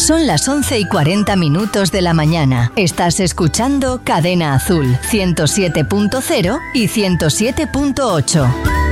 Son las 11:40 de la mañana. Estás escuchando Cadena Azul, 107.0 y 107.8.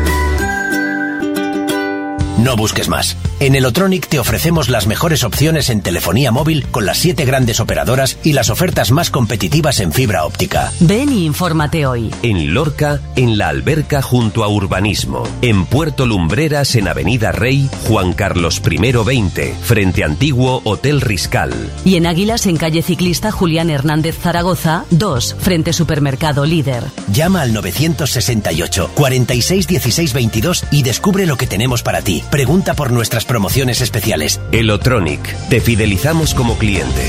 No busques más. En Elotronic te ofrecemos las mejores opciones en telefonía móvil con las 7 grandes operadoras y las ofertas más competitivas en fibra óptica. Ven y infórmate hoy. En Lorca, en La Alberca junto a Urbanismo. En Puerto Lumbreras, en Avenida Rey, Juan Carlos I 20, frente Antiguo Hotel Riscal. Y en Águilas, en calle Ciclista Julián Hernández Zaragoza, 2, frente Supermercado Líder. Llama al 968 46 16 22 y descubre lo que tenemos para ti. Pregunta por nuestras promociones especiales. Elotronic, te fidelizamos como cliente.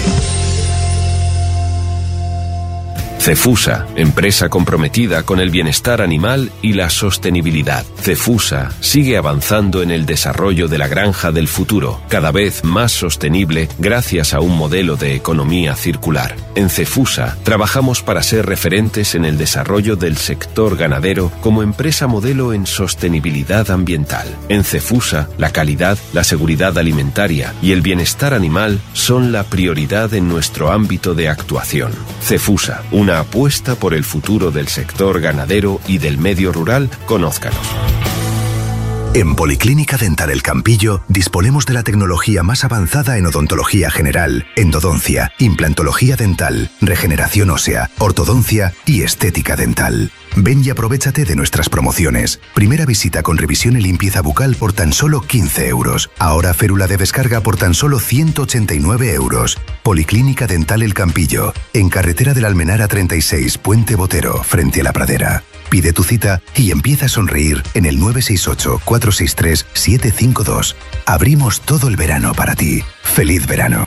Cefusa, empresa comprometida con el bienestar animal y la sostenibilidad. Cefusa sigue avanzando en el desarrollo de la granja del futuro, cada vez más sostenible gracias a un modelo de economía circular. En Cefusa trabajamos para ser referentes en el desarrollo del sector ganadero como empresa modelo en sostenibilidad ambiental. En Cefusa, la calidad, la seguridad alimentaria y el bienestar animal son la prioridad en nuestro ámbito de actuación. Cefusa, una apuesta por el futuro del sector ganadero y del medio rural. Conózcanos. En Policlínica Dental El Campillo disponemos de la tecnología más avanzada en odontología general, endodoncia, implantología dental, regeneración ósea, ortodoncia y estética dental. Ven y aprovéchate de nuestras promociones. Primera visita con revisión y limpieza bucal por tan solo 15 euros. Ahora férula de descarga por tan solo 189 euros. Policlínica Dental El Campillo, en carretera del Almenara 36, Puente Botero, frente a la Pradera. Pide tu cita y empieza a sonreír en el 968-463-752. Abrimos todo el verano para ti. ¡Feliz verano!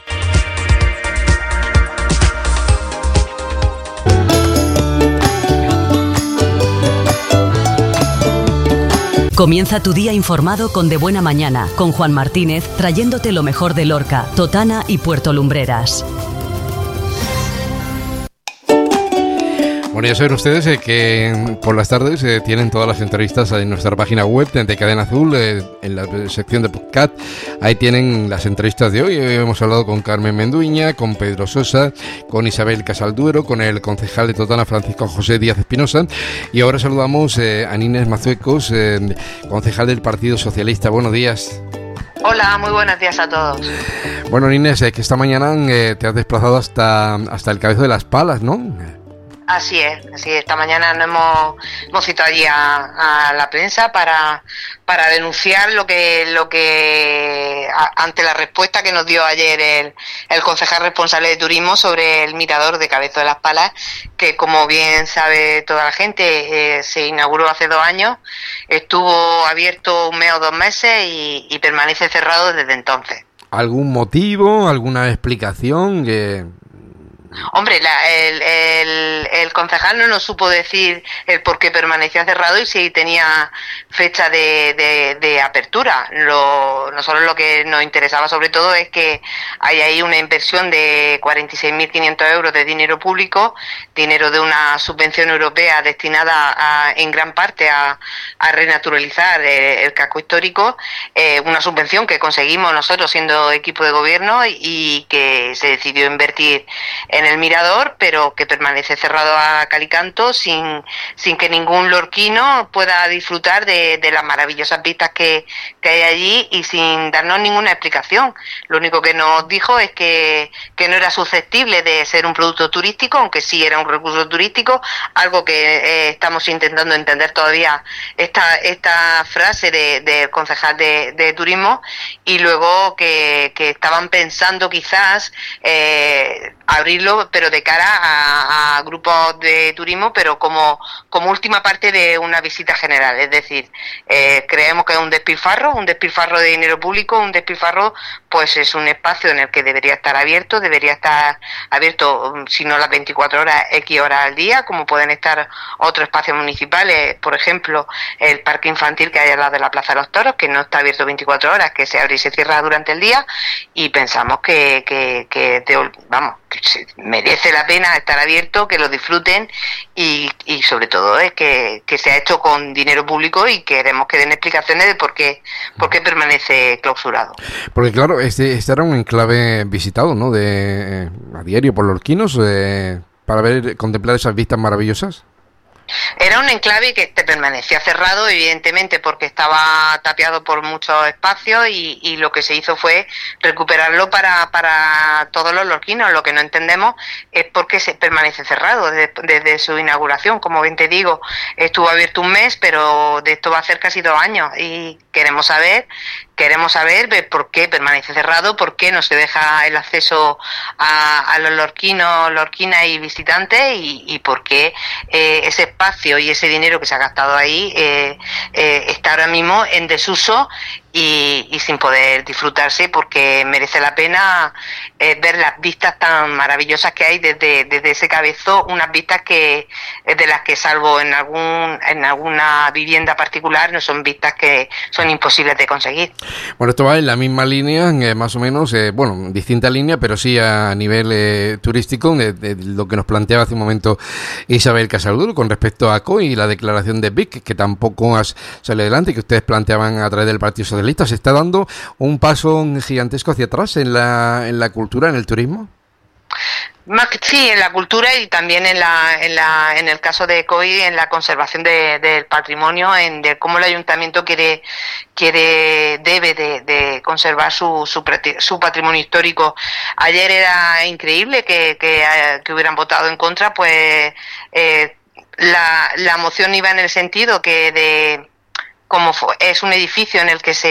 Comienza tu día informado con De Buena Mañana, con Juan Martínez, trayéndote lo mejor de Lorca, Totana y Puerto Lumbreras. Bueno, ya saben ustedes que por las tardes tienen todas las entrevistas en nuestra página web de Cadena Azul, en la sección de podcast. Ahí tienen las entrevistas de hoy. Hoy hemos hablado con Carmen Menduiña, con Pedro Sosa, con Isabel Casalduero, con el concejal de Totana, Francisco José Díaz Espinosa. Y ahora saludamos a Inés Mazuecos, concejal del Partido Socialista. Buenos días. Hola, muy buenos días a todos. Bueno, Inés, que esta mañana te has desplazado hasta el Cabezo de las Palas, ¿no? Así es. Esta mañana nos hemos citado allí a la prensa para denunciar lo que ante la respuesta que nos dio ayer el concejal responsable de turismo sobre el mirador de Cabezo de las Palas, que como bien sabe toda la gente, se inauguró hace 2 años, estuvo abierto 1 mes o 2 meses y permanece cerrado desde entonces. ¿Algún motivo, alguna explicación Hombre, el concejal no nos supo decir el por qué permanecía cerrado y si tenía fecha de apertura. Nosotros lo que nos interesaba sobre todo es que hay ahí una inversión de 46.500 euros de dinero público, dinero de una subvención europea destinada en gran parte a renaturalizar el casco histórico, una subvención que conseguimos nosotros siendo equipo de gobierno y que se decidió invertir en el mirador, pero que permanece cerrado a cal y canto sin que ningún lorquino pueda disfrutar de las maravillosas vistas que hay allí y sin darnos ninguna explicación. Lo único que nos dijo es que no era susceptible de ser un producto turístico, aunque sí era un recurso turístico, algo que estamos intentando entender todavía esta frase del concejal de turismo, y luego que estaban pensando quizás abrirlo, pero de cara a grupos de turismo, pero como última parte de una visita general. Es decir, creemos que es un despilfarro de dinero público, un despilfarro, pues es un espacio en el que debería estar abierto, si no las 24 horas, X horas al día, como pueden estar otros espacios municipales, por ejemplo, el parque infantil que hay al lado de la Plaza de los Toros, que no está abierto 24 horas, que se abre y se cierra durante el día, y pensamos que merece la pena estar abierto, que lo disfruten y sobre todo es que se ha hecho con dinero público y queremos que den explicaciones de por qué permanece clausurado. Porque claro, este era un enclave visitado, ¿no? A diario por lorquinos para contemplar esas vistas maravillosas. Era un enclave que permanecía cerrado, evidentemente, porque estaba tapiado por muchos espacios y lo que se hizo fue recuperarlo para todos los lorquinos. Lo que no entendemos es por qué se permanece cerrado desde su inauguración. Como bien te digo, estuvo abierto un mes, pero de esto va a hacer casi 2 años y queremos saber por qué permanece cerrado, por qué no se deja el acceso a los lorquinos, lorquinas y visitantes y por qué ese espacio y ese dinero que se ha gastado ahí está ahora mismo en desuso y sin poder disfrutarse, porque merece la pena ver las vistas tan maravillosas que hay desde ese cabezo, unas vistas que de las que, salvo en alguna vivienda particular, no son vistas que son imposibles de conseguir. Bueno, esto va en la misma línea, más o menos, distinta línea, pero sí a nivel turístico, de lo que nos planteaba hace un momento Isabel Casalduro con respecto a COI y la declaración de Vic, que tampoco sale adelante, que ustedes planteaban a través del Partido Socialista. ¿Se está dando un paso gigantesco hacia atrás en la cultura, en el turismo? Sí, en la cultura y también en el caso de COI, en la conservación del patrimonio, de cómo el ayuntamiento debe de conservar su patrimonio histórico. Ayer era increíble que hubieran votado en contra, pues la moción iba en el sentido que como es un edificio en el que se